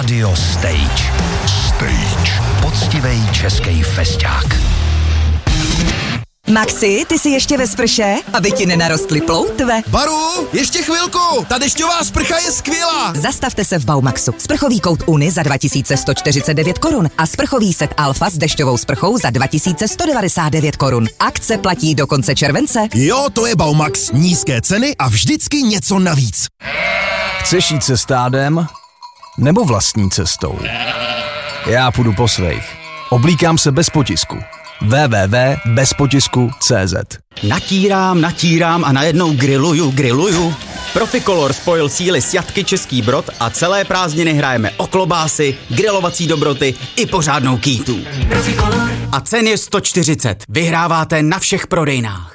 Radio Stage. Poctivej český festák. Maxi, ty jsi ještě ve sprše? Aby ti nenarostly ploutve? Baru, ještě chvilku, ta dešťová sprcha je skvělá. Zastavte se v Baumaxu. Sprchový kout Uni za 2149 korun a sprchový set Alfa s dešťovou sprchou za 2199 korun. Akce platí do konce července. Jo, to je Baumax. Nízké ceny a vždycky něco navíc. Chceš jít se stádem nebo vlastní cestou? Já půjdu po svých. Oblíkám se bez potisku. www.bezpotisku.cz. Natírám a najednou grilluju. Proficolor spojil síly s Jatky Český Brod a celé prázdniny hrajeme o klobásy, grilovací dobroty i pořádnou kýtu. A cen je 140. Vyhráváte na všech prodejnách.